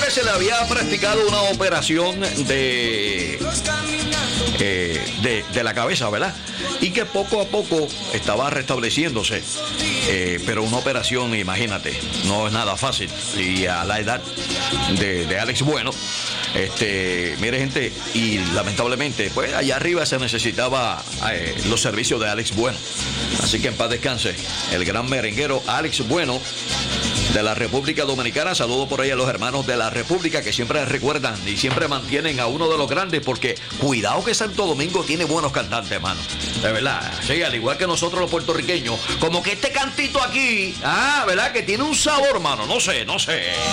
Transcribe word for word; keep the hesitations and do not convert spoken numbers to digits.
pues se le había practicado una operación de, eh, de, de la cabeza, ¿verdad? Y que poco a poco estaba restableciéndose. Eh, pero una operación, imagínate, no es nada fácil. Y a la edad de, de Alex Bueno, este, mire gente, y lamentablemente, pues allá arriba se necesitaba eh, los servicios de Alex Bueno. Así que en paz descanse el gran merenguero Alex Bueno de la República Dominicana. Saludo por ahí a los hermanos de la República que siempre recuerdan y siempre mantienen a uno de los grandes, porque cuidado que Santo Domingo tiene buenos cantantes, hermano. De verdad, sí, al igual que nosotros los puertorriqueños, como que este cantito aquí, ah, ¿verdad? Que tiene un sabor, hermano, no sé, no sé.